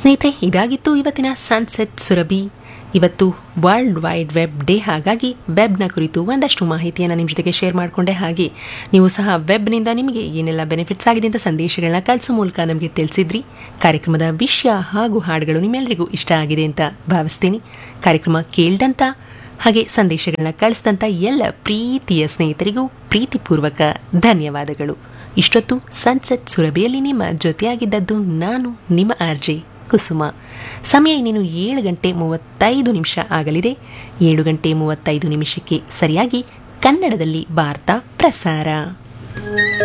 ಸ್ನೇಹಿತರೆ, ಇದಾಗಿತ್ತು ಇವತ್ತಿನ ಸನ್ಸೆಟ್ ಸುರಭಿ. ಇವತ್ತು ವರ್ಲ್ಡ್ ವೈಡ್ ವೆಬ್ ಡೇ, ಹಾಗಾಗಿ ವೆಬ್ನ ಕುರಿತು ಒಂದಷ್ಟು ಮಾಹಿತಿಯನ್ನು ನಿಮ್ಮ ಜೊತೆಗೆ ಶೇರ್ ಮಾಡಿಕೊಂಡೆ. ಹಾಗೆ ನೀವು ಸಹ ವೆಬ್ನಿಂದ ನಿಮಗೆ ಏನೆಲ್ಲ ಬೆನಿಫಿಟ್ಸ್ ಆಗಿದೆ ಅಂತ ಸಂದೇಶಗಳನ್ನ ಕಳಿಸೋ ಮೂಲಕ ನಮಗೆ ತಿಳಿಸಿದ್ರಿ. ಕಾರ್ಯಕ್ರಮದ ವಿಷಯ ಹಾಗೂ ಹಾಡುಗಳು ನಿಮ್ಮೆಲ್ಲರಿಗೂ ಇಷ್ಟ ಆಗಿದೆ ಅಂತ ಭಾವಿಸ್ತೀನಿ. ಕಾರ್ಯಕ್ರಮ ಕೇಳ್ದಂಥ ಹಾಗೆ ಸಂದೇಶಗಳನ್ನ ಕಳಿಸಿದಂಥ ಎಲ್ಲ ಪ್ರೀತಿಯ ಸ್ನೇಹಿತರಿಗೂ ಪ್ರೀತಿಪೂರ್ವಕ ಧನ್ಯವಾದಗಳು. ಇಷ್ಟೊತ್ತು ಸನ್ಸೆಟ್ ಸುರಭಿಯಲ್ಲಿ ನಿಮ್ಮ ಜೊತೆಯಾಗಿದ್ದದ್ದು ನಾನು ನಿಮ್ಮ ಆರ್ಜೆ ಕುಸುಮ. ಸಮಯ ಇನ್ನೇನು 7:35 ಆಗಲಿದೆ. 7:35 ಸರಿಯಾಗಿ ಕನ್ನಡದಲ್ಲಿ ವಾರ್ತಾ ಪ್ರಸಾರ.